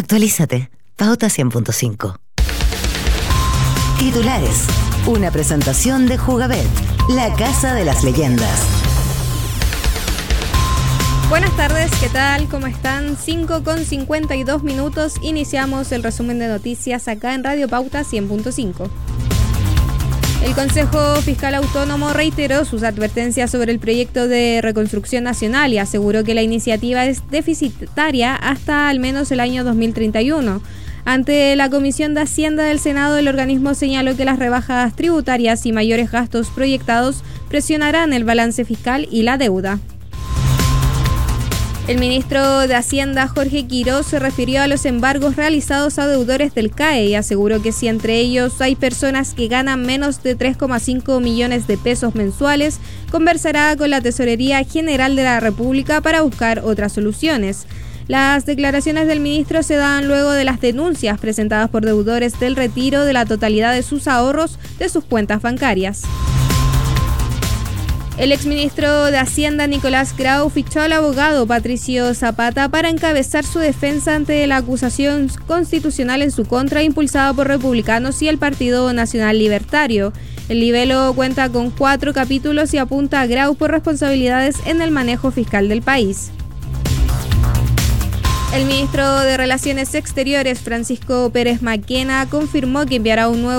Actualízate. Pauta 100.5. Titulares. Una presentación de Jugabet, la casa de las leyendas. Buenas tardes, ¿qué tal? ¿Cómo están? 5:52. Iniciamos el resumen de noticias acá en Radio Pauta 100.5. El Consejo Fiscal Autónomo reiteró sus advertencias sobre el proyecto de reconstrucción nacional y aseguró que la iniciativa es deficitaria hasta al menos el año 2031. Ante la Comisión de Hacienda del Senado, el organismo señaló que las rebajas tributarias y mayores gastos proyectados presionarán el balance fiscal y la deuda. El ministro de Hacienda, Jorge Quirós, se refirió a los embargos realizados a deudores del CAE y aseguró que si entre ellos hay personas que ganan menos de 3,5 millones de pesos mensuales, conversará con la Tesorería General de la República para buscar otras soluciones. Las declaraciones del ministro se dan luego de las denuncias presentadas por deudores del retiro de la totalidad de sus ahorros de sus cuentas bancarias. El exministro de Hacienda, Nicolás Grau, fichó al abogado Patricio Zapata para encabezar su defensa ante la acusación constitucional en su contra impulsada por republicanos y el Partido Nacional Libertario. El libelo cuenta con 4 capítulos y apunta a Grau por responsabilidades en el manejo fiscal del país. El ministro de Relaciones Exteriores, Francisco Pérez Maquena, confirmó que enviará un nuevo